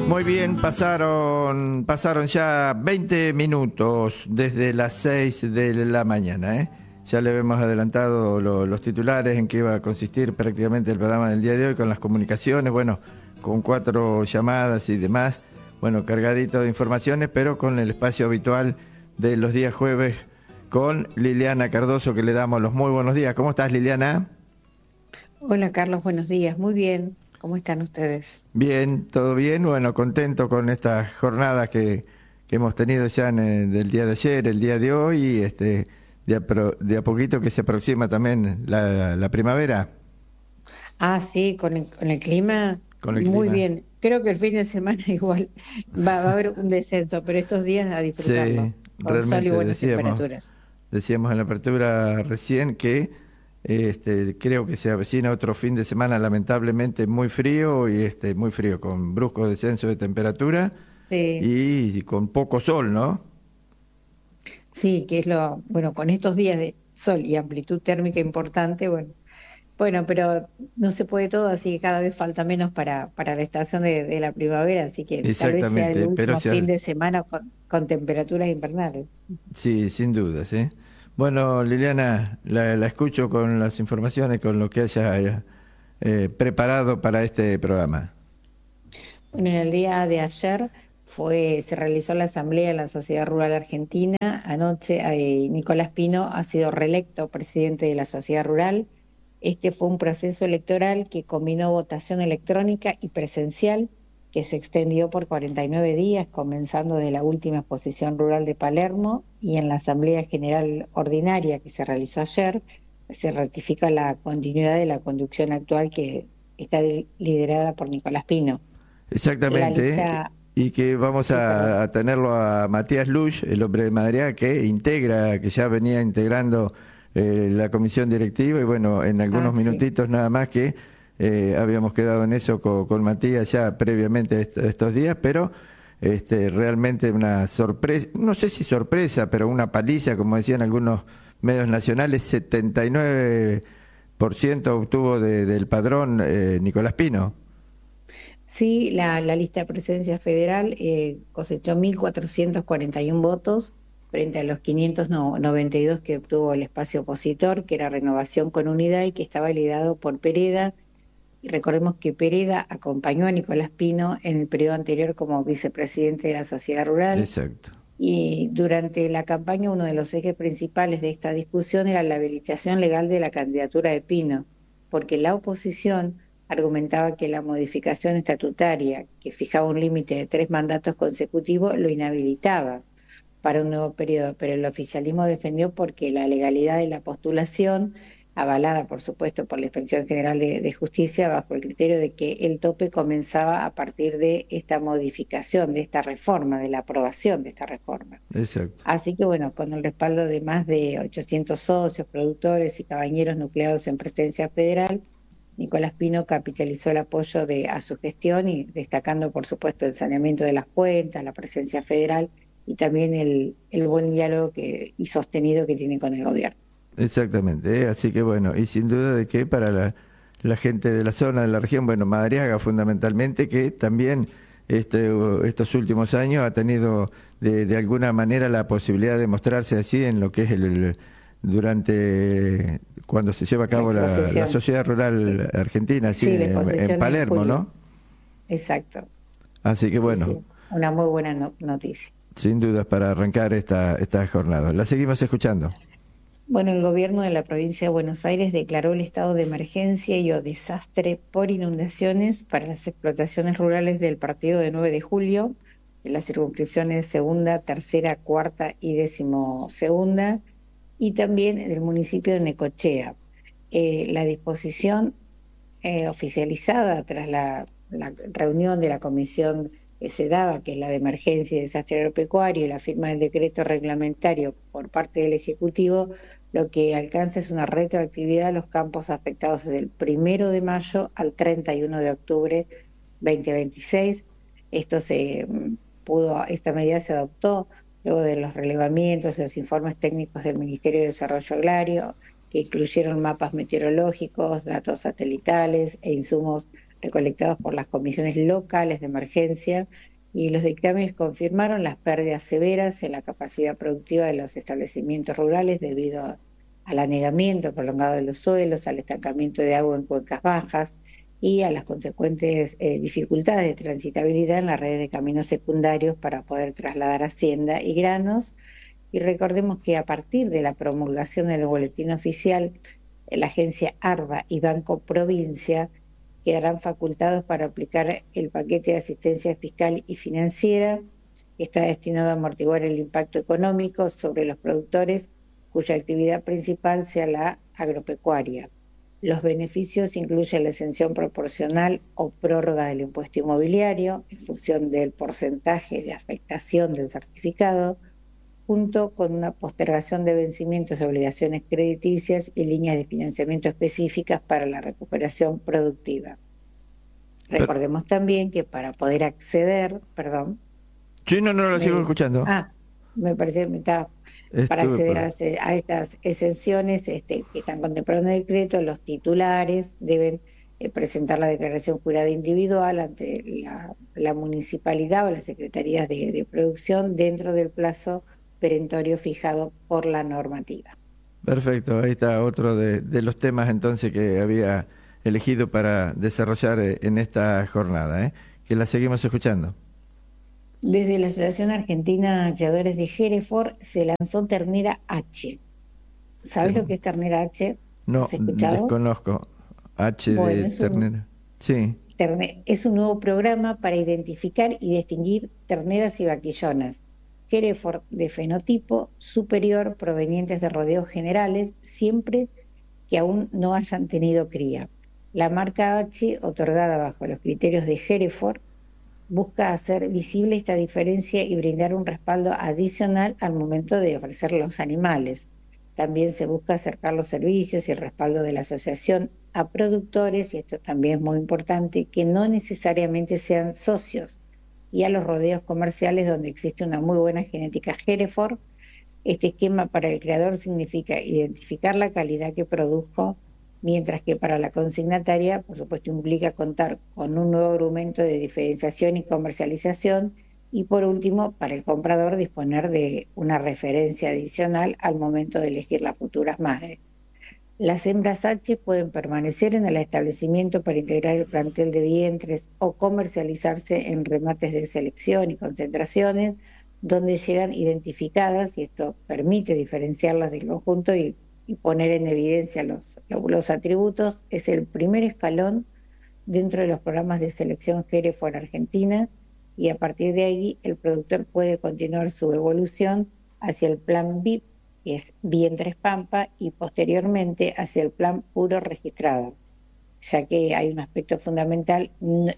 Muy bien, pasaron ya 20 minutos desde las 6 de la mañana, ¿eh? Ya le hemos adelantado los titulares en que iba a consistir prácticamente el programa del día de hoy, con las comunicaciones, bueno, con 4 llamadas y demás, bueno, cargadito de informaciones, pero con el espacio habitual de los días jueves con Liliana Cardoso, que le damos los muy buenos días. ¿Cómo estás, Liliana? Hola Carlos, buenos días. Muy bien. ¿Cómo están ustedes? Bien, todo bien. Bueno, contento con estas jornadas que hemos tenido ya del día de ayer, el día de hoy, y de a poquito que se aproxima también la primavera. Ah, sí, con el clima, Con el muy clima. bien. Creo que el fin de semana igual va a haber un descenso, pero estos días a disfrutarlo, Sí, con sol y realmente buenas temperaturas. decíamos en la apertura recién que creo que se avecina otro fin de semana lamentablemente muy frío y muy frío, con brusco descenso de temperatura Sí, y con poco sol, ¿no? sí, que es bueno, con estos días de sol y amplitud térmica importante, bueno, pero no se puede todo, así que cada vez falta menos para la estación de la primavera, así que tal vez sea el Exactamente, pero último fin de semana con temperaturas invernales. sí, sin dudas, ¿eh? Bueno, Liliana, la escucho con las informaciones, con lo que haya preparado para este programa. Bueno, en el día de ayer se realizó la asamblea en la Sociedad Rural Argentina. Anoche Nicolás Pino ha sido reelecto presidente de la Sociedad Rural. Este fue un proceso electoral que combinó votación electrónica y presencial, que se extendió por 49 días, comenzando de la última exposición rural de Palermo, y en la Asamblea General Ordinaria que se realizó ayer, se ratifica la continuidad de la conducción actual que está liderada por Nicolás Pino. La Exactamente, ¿eh? lista, Y que vamos sí, perdón. a tenerlo a Matías Luch, el hombre de Madrid, que ya venía integrando la comisión directiva, y bueno, en Ah, algunos sí. minutitos nada más que habíamos quedado en eso con Matías ya previamente estos días, pero realmente una sorpresa, no sé si sorpresa, pero una paliza, como decían algunos medios nacionales, 79% obtuvo del padrón Nicolás Pino. Sí, la lista de presidencia federal cosechó 1.441 votos frente a los 592 que obtuvo el espacio opositor, que era Renovación con Unidad y que estaba liderado por Pereda. Y recordemos que Pereda acompañó a Nicolás Pino en el periodo anterior como vicepresidente de la Sociedad Rural. Exacto. Y durante la campaña uno de los ejes principales de esta discusión era la habilitación legal de la candidatura de Pino, porque la oposición argumentaba que la modificación estatutaria, que fijaba un límite de 3 mandatos consecutivos, lo inhabilitaba para un nuevo periodo, pero el oficialismo defendió porque la legalidad de la postulación, avalada por supuesto por la Inspección General de Justicia, bajo el criterio de que el tope comenzaba a partir de esta modificación, de esta reforma, de la aprobación de esta reforma. Exacto. Así que bueno, con el respaldo de más de 800 socios, productores y cabañeros nucleados en Presidencia Federal, Nicolás Pino capitalizó el apoyo a su gestión y destacando por supuesto el saneamiento de las cuentas, la presencia federal y también el buen diálogo y sostenido que tiene con el gobierno. Exactamente, así que bueno, y sin duda de que para la gente de la zona, de la región, bueno, Madariaga fundamentalmente, que también estos últimos años ha tenido de alguna manera la posibilidad de mostrarse así en lo que es durante cuando se lleva a La cabo la exposición, Sociedad sí, Rural Argentina, así sí, la en exposición en Palermo, julio, ¿no? exacto, Así que sí, bueno, sí, una muy buena noticia. sin dudas para arrancar esta jornada. La seguimos escuchando. Bueno, el gobierno de la provincia de Buenos Aires declaró el estado de emergencia y o desastre por inundaciones para las explotaciones rurales del partido de 9 de julio, de las circunscripciones segunda, tercera, cuarta y 12ª, y también del municipio de Necochea. La disposición oficializada tras la reunión de la comisión que se daba, que es la de emergencia y desastre agropecuario, y la firma del decreto reglamentario por parte del Ejecutivo, lo que alcanza es una retroactividad a los campos afectados desde el 1 de mayo al 31 de octubre 2026. Esta medida se adoptó luego de los relevamientos y los informes técnicos del Ministerio de Desarrollo Agrario, que incluyeron mapas meteorológicos, datos satelitales e insumos recolectados por las comisiones locales de emergencia, y los dictámenes confirmaron las pérdidas severas en la capacidad productiva de los establecimientos rurales debido al anegamiento prolongado de los suelos, al estancamiento de agua en cuencas bajas y a las consecuentes dificultades de transitabilidad en las redes de caminos secundarios para poder trasladar hacienda y granos. Y recordemos que a partir de la promulgación del boletín oficial, la agencia ARBA y Banco Provincia quedarán facultados para aplicar el paquete de asistencia fiscal y financiera, que está destinado a amortiguar el impacto económico sobre los productores cuya actividad principal sea la agropecuaria. Los beneficios incluyen la exención proporcional o prórroga del impuesto inmobiliario en función del porcentaje de afectación del certificado, junto con una postergación de vencimientos de obligaciones crediticias y líneas de financiamiento específicas para la recuperación productiva. Recordemos también que para poder acceder, perdón. Sí, no lo sigo escuchando. Me parece que para acceder a estas exenciones que están contempladas en el decreto, los titulares deben presentar la declaración jurada individual ante la municipalidad o las secretarías de producción dentro del plazo perentorio fijado por la normativa. Perfecto, ahí está otro de los temas entonces que había elegido para desarrollar en esta jornada, que la seguimos escuchando. Desde la Asociación Argentina Creadores de Hereford se lanzó Ternera H. ¿Sabes lo que es Ternera H? No, desconozco. H de ternera. Sí. Es un nuevo programa para identificar y distinguir terneras y vaquillonas Hereford de fenotipo superior provenientes de rodeos generales, siempre que aún no hayan tenido cría. La marca H, otorgada bajo los criterios de Hereford, busca hacer visible esta diferencia y brindar un respaldo adicional al momento de ofrecer los animales. También se busca acercar los servicios y el respaldo de la asociación a productores, y esto también es muy importante, que no necesariamente sean socios, y a los rodeos comerciales donde existe una muy buena genética Hereford. Este esquema para el creador significa identificar la calidad que produjo, mientras que para la consignataria, por supuesto, implica contar con un nuevo argumento de diferenciación y comercialización, y por último, para el comprador disponer de una referencia adicional al momento de elegir las futuras madres. Las hembras H pueden permanecer en el establecimiento para integrar el plantel de vientres o comercializarse en remates de selección y concentraciones, donde llegan identificadas, y esto permite diferenciarlas del conjunto y poner en evidencia los atributos. Es el primer escalón dentro de los programas de selección Hereford Argentina, y a partir de ahí el productor puede continuar su evolución hacia el plan VIP, que es vientres pampa, y posteriormente hacia el plan puro registrado, ya que hay un aspecto fundamental.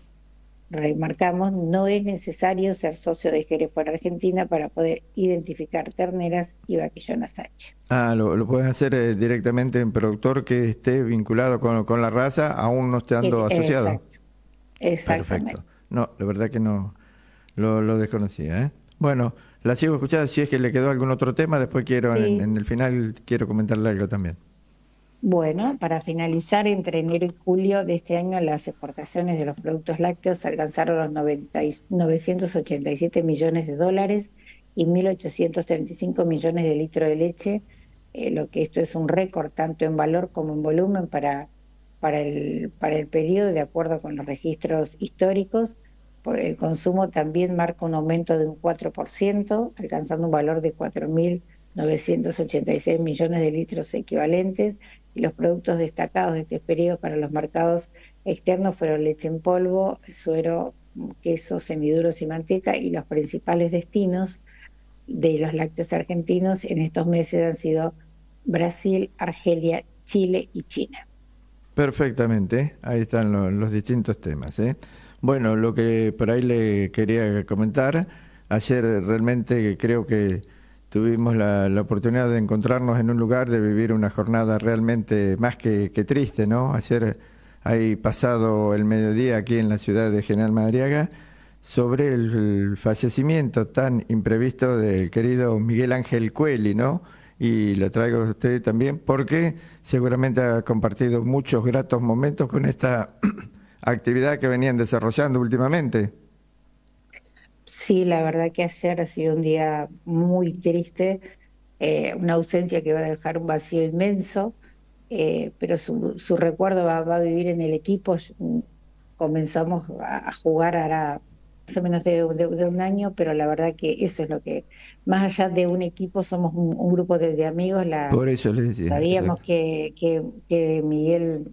Remarcamos, no es necesario ser socio de Hereford Argentina para poder identificar terneras y vaquillonas H. Lo puedes hacer directamente en productor que esté vinculado con la raza, aún no estando asociado. Exacto. Exactamente. Perfecto. No, la verdad que no lo desconocía. Bueno, la sigo escuchando. Si es que le quedó algún otro tema, después quiero, sí, en el final quiero comentarle algo también. Bueno, para finalizar, entre enero y julio de este año, las exportaciones de los productos lácteos alcanzaron los 987 millones de dólares y 1.835 millones de litros de leche, lo que esto es un récord tanto en valor como en volumen para el periodo, de acuerdo con los registros históricos. El consumo también marca un aumento de un 4%, alcanzando un valor de 4.986 millones de litros equivalentes, y los productos destacados de este periodo para los mercados externos fueron leche en polvo, suero, quesos, semiduros y manteca, y los principales destinos de los lácteos argentinos en estos meses han sido Brasil, Argelia, Chile y China. Perfectamente, ahí están los distintos temas. Bueno, lo que por ahí le quería comentar, ayer realmente creo que tuvimos la oportunidad de encontrarnos en un lugar, de vivir una jornada realmente más que triste, ¿no? Ayer hay pasado el mediodía aquí en la ciudad de General Madariaga sobre el fallecimiento tan imprevisto del querido Miguel Ángel Cueli, ¿no? Y lo traigo a usted también porque seguramente ha compartido muchos gratos momentos con esta actividad que venían desarrollando últimamente. Sí, la verdad que ayer ha sido un día muy triste, una ausencia que va a dejar un vacío inmenso, pero su recuerdo va a vivir en el equipo. Comenzamos a jugar ahora más o menos de un año, pero la verdad que eso es lo que, más allá de un equipo, somos un grupo de amigos. Por eso les decía. Sabíamos que Miguel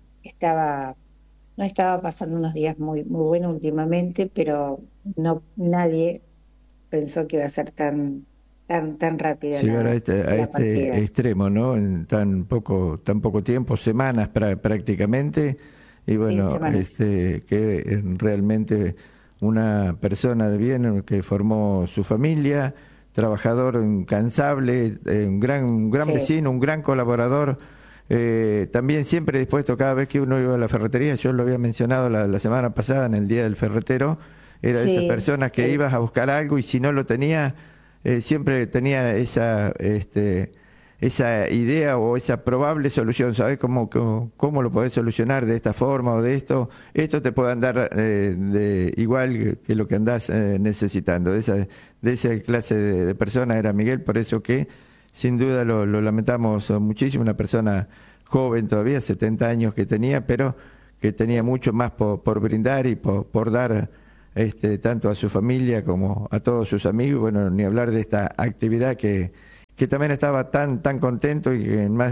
no estaba pasando unos días muy buenos últimamente, pero nadie pensó que iba a ser tan rápida llegar a la este partida. extremo, ¿no? En tan poco tiempo, semanas prácticamente, y bueno, Semanas. que realmente una persona de bien que formó su familia, trabajador incansable, un gran Sí, vecino, un gran colaborador. También siempre dispuesto, cada vez que uno iba a la ferretería, yo lo había mencionado la semana pasada en el Día del Ferretero, era de esas sí, personas que ibas a buscar algo y si no lo tenía, siempre tenía esa idea o esa probable solución. ¿Sabes cómo lo podés solucionar de esta forma o de esto? Esto te puede andar igual que lo que andás necesitando. De esa clase de persona era Miguel, por eso que sin duda lo lamentamos muchísimo. Una persona joven todavía, 70 años que tenía, pero que tenía mucho más por brindar y por dar, tanto a su familia como a todos sus amigos. Bueno, ni hablar de esta actividad que también estaba tan contento y que en más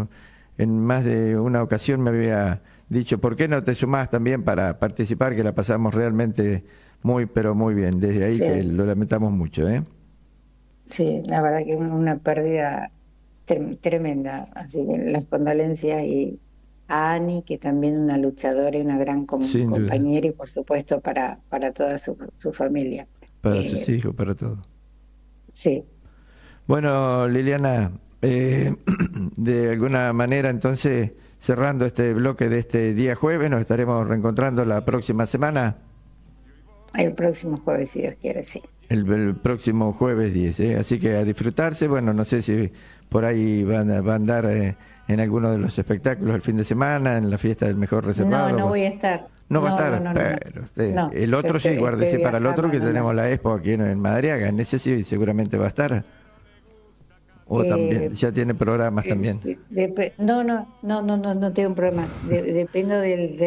de una ocasión me había dicho, ¿por qué no te sumás también para participar? Que la pasamos realmente pero muy bien. Desde ahí que sí, lo lamentamos mucho, ¿eh? sí, la verdad que una pérdida tremenda. Así que las condolencias y a Ani, que también una luchadora y una gran Sin duda, compañera, y por supuesto para toda su familia. para sus Eh, hijos, para todo. sí. Bueno, Liliana, de alguna manera entonces, cerrando este bloque de este día jueves, nos estaremos reencontrando la próxima semana, El próximo jueves, si Dios quiere, sí. el próximo jueves 10, ¿eh? Así que a disfrutarse. Bueno, no sé si por ahí va a andar en alguno de los espectáculos el fin de semana, en la fiesta del mejor No, no reservado. voy a estar. No va a No, no, estar, no, no, no. pero No, el yo otro sí, estoy guárdese para el otro viajando que tenemos nomás. la expo aquí en Madariaga. En ese sí seguramente va a estar. O también, Eh, ya tiene programas también. sí, no tengo un problema. Dependo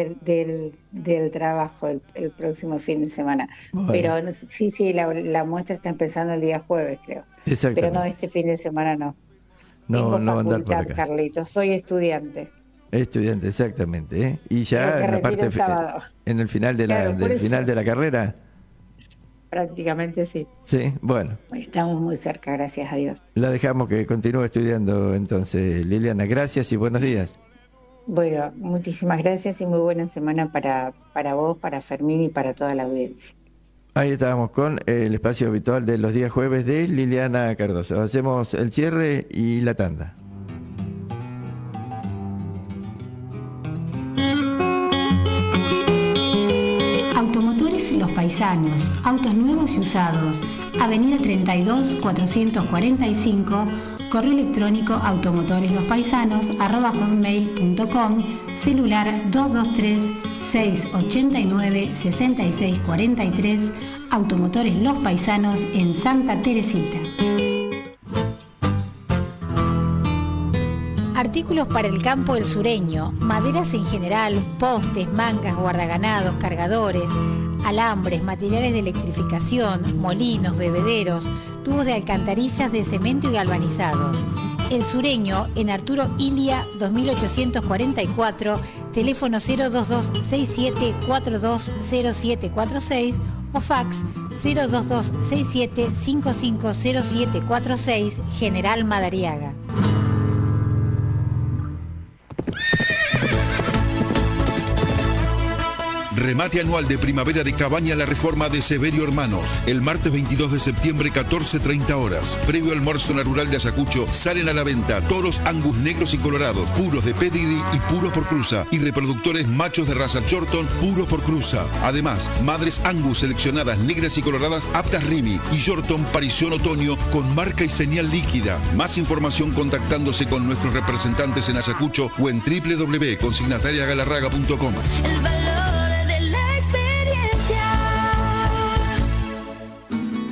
del trabajo el próximo fin de semana. Bueno, Pero sí, la muestra está empezando el día jueves, creo. Pero no, exactamente. este fin de semana no. No, Tengo no va a andar por facultad, acá. Carlitos. Soy estudiante. Estudiante, exactamente, ¿eh? Y Pero ya me en la retiro parte, el sábado. en el final Claro, por del final eso. de la carrera. Prácticamente sí. Sí, bueno, Estamos muy cerca, gracias a Dios. la dejamos que continúe estudiando entonces. Liliana, gracias y buenos días. Bueno, muchísimas gracias y muy buena semana para vos, para Fermín y para toda la audiencia. Ahí estábamos con el espacio habitual de los días jueves de Liliana Cardoso. Hacemos el cierre y la tanda. Automotores Los Paisanos, autos nuevos y usados, Avenida 32, 445, correo electrónico automotoreslospaisanos@hotmail.com, celular 223-689-6643, Automotores Los Paisanos en Santa Teresita. Artículos para el campo del sureño, maderas en general, postes, mangas, guardaganados, cargadores, alambres, materiales de electrificación, molinos, bebederos, tubos de alcantarillas de cemento y galvanizados. El Sureño en Arturo Ilia 2844, teléfono 02267420746 o fax 02267550746, General Madariaga. Remate anual de primavera de Cabaña La Reforma de Severio Hermanos. El martes 22 de septiembre, 14:30 horas. Previo almuerzo en la rural de Ayacucho, salen a la venta toros Angus negros y colorados, puros de pedigree y puros por cruza. Y reproductores machos de raza Shorton, puros por cruza. Además, madres Angus seleccionadas negras y coloradas aptas Rimi y Shorton Parición Otoño con marca y señal líquida. Más información contactándose con nuestros representantes en Ayacucho o en www.consignatariagalarraga.com. El valor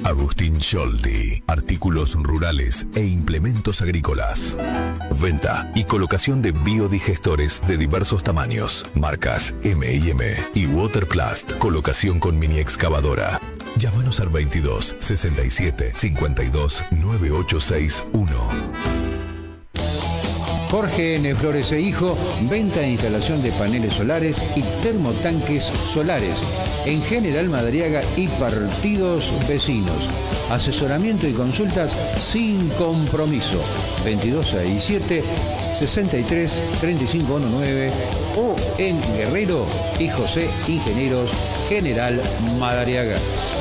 Agustín Scholti. Artículos rurales e implementos agrícolas. Venta y colocación de biodigestores de diversos tamaños. Marcas M&M y Waterplast. Colocación con mini excavadora. Llámanos al 22 67 52 9861. Jorge N. Flores e Hijo, venta e instalación de paneles solares y termotanques solares en General Madariaga y partidos vecinos. Asesoramiento y consultas sin compromiso. 2267 63 3519 o en Guerrero y José Ingenieros General Madariaga.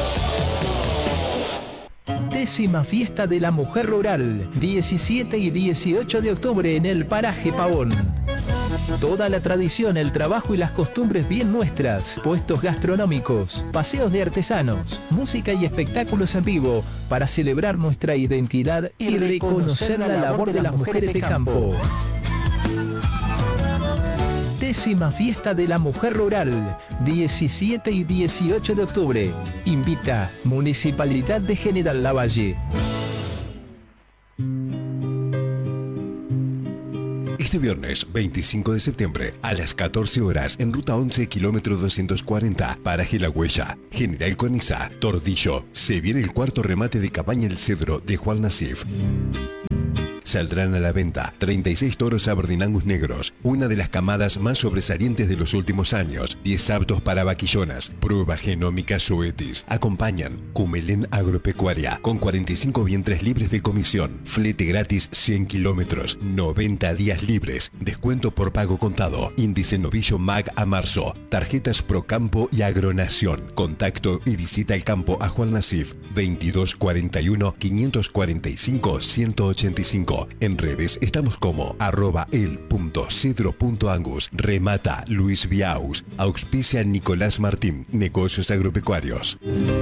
10ª Fiesta de la Mujer Rural, 17 y 18 de octubre en el Paraje Pavón. Toda la tradición, el trabajo y las costumbres bien nuestras, puestos gastronómicos, paseos de artesanos, música y espectáculos en vivo para celebrar nuestra identidad y reconocer la labor de las mujeres de campo. 10ª Fiesta de la Mujer Rural, 17 y 18 de octubre. Invita Municipalidad de General Lavalle. Este viernes 25 de septiembre a las 14 horas en ruta 11 kilómetro 240 paraje La Huella, General Coniza, Tordillo. Se viene el cuarto remate de Cabaña El Cedro de Juan Nasif. Saldrán a la venta 36 toros Aberdeen Angus negros, una de las camadas más sobresalientes de los últimos años, 10 aptos para vaquillonas, prueba genómica Zoetis. Acompañan Cumelén Agropecuaria, con 45 vientres libres de comisión, flete gratis 100 kilómetros, 90 días libres, descuento por pago contado, índice novillo MAG a marzo, tarjetas Procampo y Agronación. Contacto y visita el campo a Juan Nasif, 2241 545 185. En redes estamos como @el.cedro.angus. Remata Luis Viaus. Auspicia Nicolás Martín. Negocios agropecuarios.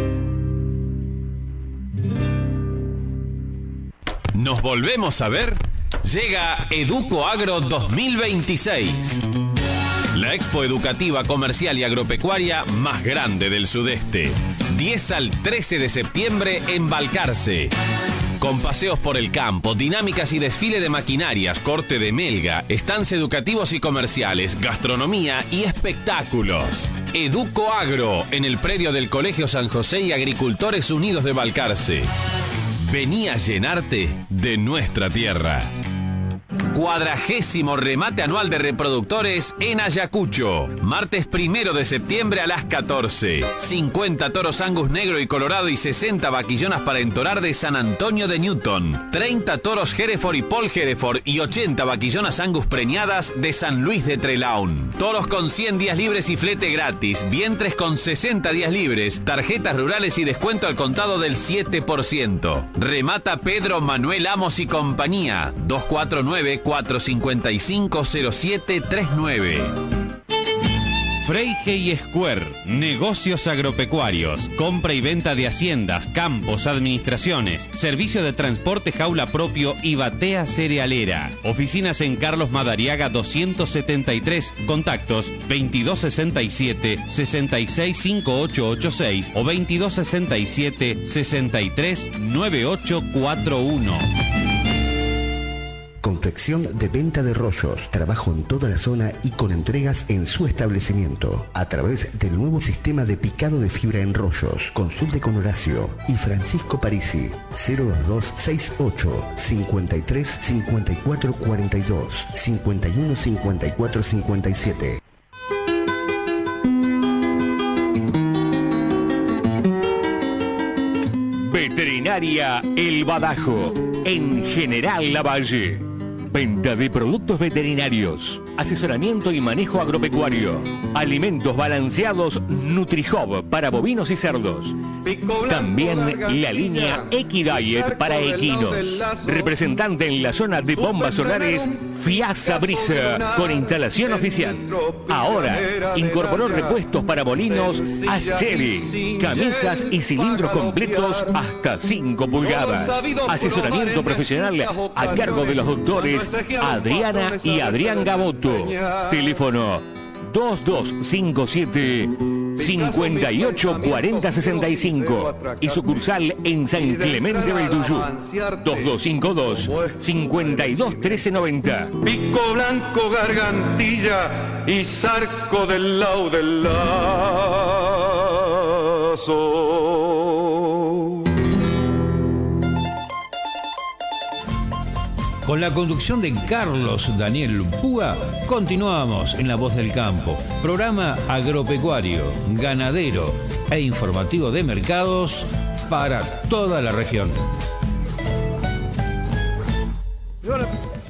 ¿Nos volvemos a ver? Llega Educo Agro 2026. La expo educativa, comercial y agropecuaria más grande del sudeste. 10 al 13 de septiembre en Balcarce. Con paseos por el campo, dinámicas y desfile de maquinarias, corte de melga, stands educativos y comerciales, gastronomía y espectáculos. Educo Agro, en el predio del Colegio San José y Agricultores Unidos de Balcarce. Vení a llenarte de nuestra tierra. 40º remate anual de reproductores en Ayacucho. Martes 1 de septiembre a las 14. 50 toros Angus negro y colorado y 60 vaquillonas para entorar de San Antonio de Newton. 30 toros Hereford y Paul Hereford y 80 vaquillonas Angus preñadas de San Luis de Trelawn. Toros con 100 días libres y flete gratis. Vientres con 60 días libres. Tarjetas rurales y descuento al contado del 7%. Remata Pedro Manuel Amos y compañía. 249-455-0739. Freige y Square, negocios agropecuarios, compra y venta de haciendas, campos, administraciones, servicio de transporte jaula propio y batea cerealera. Oficinas en Carlos Madariaga 273, contactos 2267-665886 o 2267-639841. Confección de venta de rollos. Trabajo en toda la zona y con entregas en su establecimiento. A través del nuevo sistema de picado de fibra en rollos. Consulte con Horacio y Francisco Parisi. 02268 53 54 42 51 54 57. Veterinaria El Badajo, en General Lavalle. Venta de productos veterinarios, asesoramiento y manejo agropecuario, alimentos balanceados NutriHub para bovinos y cerdos. También la línea Equidiet para equinos. Representante en la zona de bombas solares, Fiasa Brisa, con instalación oficial. Ahora incorporó repuestos para molinos Aschelli, camisas y cilindros completos hasta 5 pulgadas. Asesoramiento profesional a cargo de los doctores Adriana y Adrián Gaboto. Teléfono 2257 58 40 65 y sucursal en San Clemente del Tuyú 2252 52 13 90. Pico blanco, gargantilla y zarco del lao del lazo. Con la conducción de Carlos Daniel Púa, continuamos en La Voz del Campo, programa agropecuario, ganadero e informativo de mercados para toda la región.